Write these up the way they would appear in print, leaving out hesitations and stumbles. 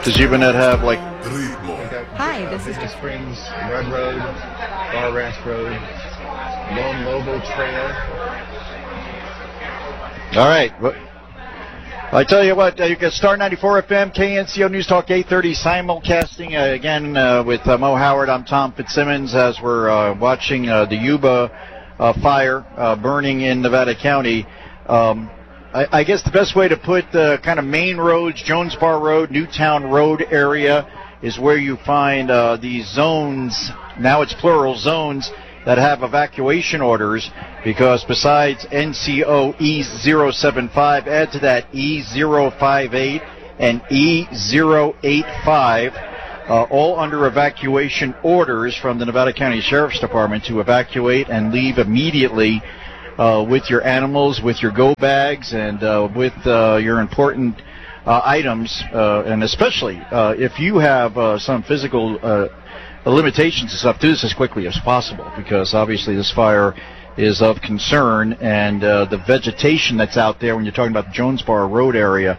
Does Yubanet have like? Hi, this is Springs, Red Road, Bar Ranch Road, Lone Lobo Trail. All right. I tell you what, you get Star 94 FM, KNCO News Talk 830 simulcasting again with Mo Howard. I'm Tom Fitzsimmons as we're watching the Yuba fire burning in Nevada County. I guess the best way to put the kind of main roads, Jones Bar Road, Newtown Road area, is where you find these zones, now it's plural, zones that have evacuation orders, because besides NCO E075, add to that E058 and E085, all under evacuation orders from the Nevada County Sheriff's Department to evacuate and leave immediately with your animals, with your go bags, and with your important items, and especially if you have some physical limitations and stuff, do this as quickly as possible, because obviously this fire is of concern, and the vegetation that's out there when you're talking about the Jones Bar Road area,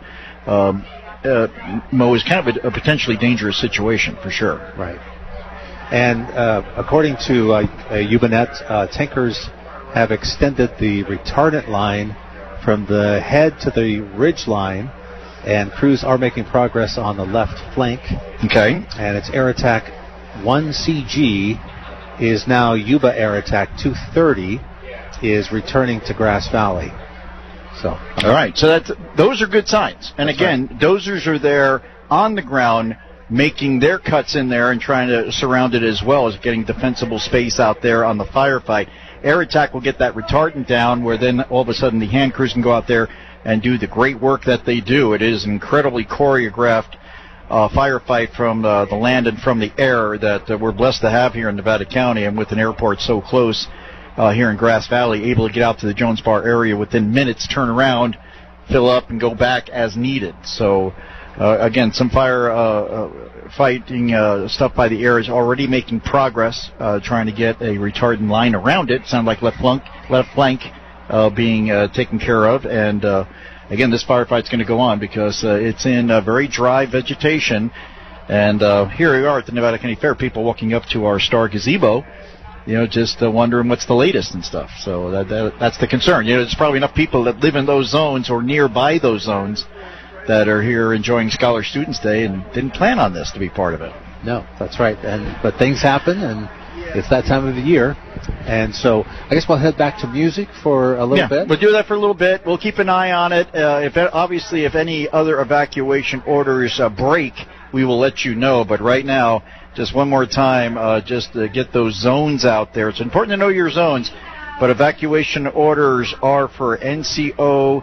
Mo, is kind of a potentially dangerous situation for sure. Right. And according to Yubanet, tankers have extended the retardant line from the head to the ridge line, and crews are making progress on the left flank. Okay. And it's Air Attack 1CG is now Yuba Air Attack 230 is returning to Grass Valley. So, all right. So those are good signs. And again, right, dozers are there on the ground making their cuts in there and trying to surround it, as well as getting defensible space out there on the firefight. Air Attack will get that retardant down, where then all of a sudden the hand crews can go out there and do the great work that they do. It is incredibly choreographed firefight from the land and from the air that we're blessed to have here in Nevada County, and with an airport so close here in Grass Valley, able to get out to the Jones Bar area within minutes, turn around, fill up, and go back as needed. So, again, some fighting stuff by the air is already making progress, trying to get a retardant line around it. Sound like left flank being taken care of, and again, this firefight's going to go on because it's in very dry vegetation. And here we are at the Nevada County Fair, people walking up to our star gazebo, just wondering what's the latest and stuff. So that's the concern. There's probably enough people that live in those zones or nearby those zones that are here enjoying Scholar Students Day and didn't plan on this to be part of it. No, that's right. But things happen, and it's that time of the year. And so I guess we'll head back to music for a little bit. We'll do that for a little bit. We'll keep an eye on it. If any other evacuation orders break, we will let you know. But right now, just one more time, just to get those zones out there. It's important to know your zones, but evacuation orders are for NCO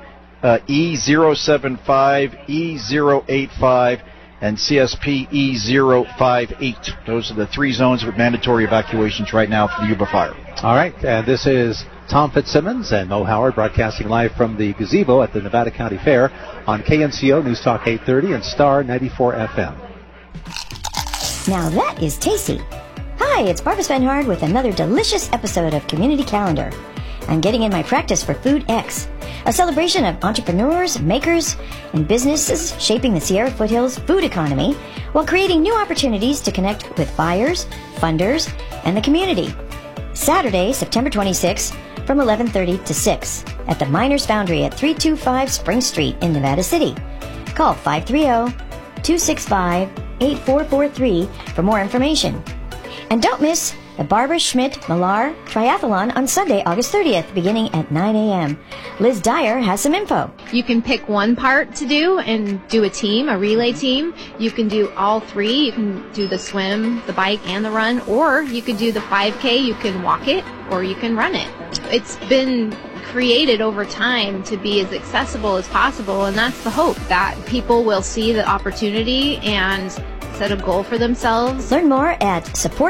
E075, E085, and CSP E058. Those are the three zones with mandatory evacuations right now for the Yuba fire. All right, and this is Tom Fitzsimmons and Mo Howard broadcasting live from the gazebo at the Nevada County Fair on KNCO News Talk 830 and Star 94 FM. Now that is tasty. Hi, it's Barbara Svenhard with another delicious episode of Community Calendar. I'm getting in my practice for Food X, a celebration of entrepreneurs, makers, and businesses shaping the Sierra Foothills food economy while creating new opportunities to connect with buyers, funders, and the community. Saturday, September 26th, from 11:30 to 6 at the Miners Foundry at 325 Spring Street in Nevada City. Call 530-265-8443 for more information. And don't miss the Barbara Schmidt Millar Triathlon on Sunday, August 30th, beginning at 9 a.m. Liz Dyer has some info. You can pick one part to do and do a team, a relay team. You can do all three. You can do the swim, the bike, and the run. Or you could do the 5K. You can walk it, or you can run it. It's been created over time to be as accessible as possible, and that's the hope, that people will see the opportunity and set a goal for themselves. Learn more at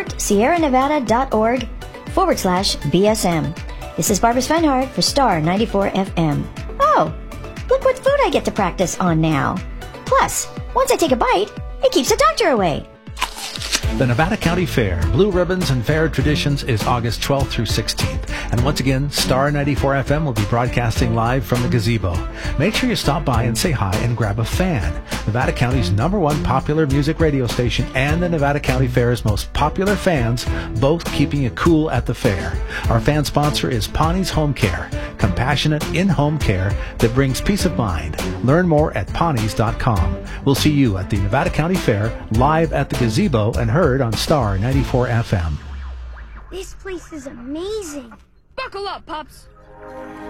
supportsierranevada.org/BSM. This is Barbara Svenhard for Star 94 FM. Oh, look what food I get to practice on now. Plus, once I take a bite, it keeps the doctor away. The Nevada County Fair, Blue Ribbons and Fair Traditions is August 12th through 16th. And once again, Star 94 FM will be broadcasting live from the gazebo. Make sure you stop by and say hi and grab a fan. Nevada County's #1 popular music radio station and the Nevada County Fair's most popular fans, both keeping you cool at the fair. Our fan sponsor is Pawnee's Home Care, compassionate in-home care that brings peace of mind. Learn more at pawnees.com. We'll see you at the Nevada County Fair, live at the gazebo and heard on Star 94 FM. This place is amazing. Buckle up, pups.